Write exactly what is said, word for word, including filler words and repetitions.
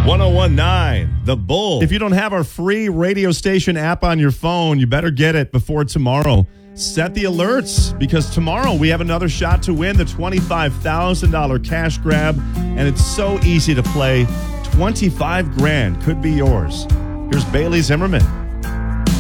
ten nineteen, The Bull. If you don't have our free radio station app on your phone, you better get it before tomorrow. Set the alerts, because tomorrow we have another shot to win the twenty-five thousand dollars cash grab, and it's so easy to play. twenty-five grand could be yours. Here's Bailey Zimmerman.